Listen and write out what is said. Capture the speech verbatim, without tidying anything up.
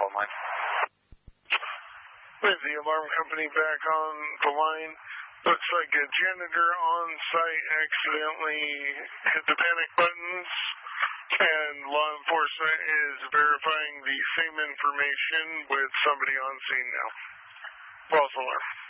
phone line. With the alarm company back on the line, looks like a janitor on site accidentally hit the panic buttons, and law enforcement is verifying the same information with somebody on scene now. False alarm.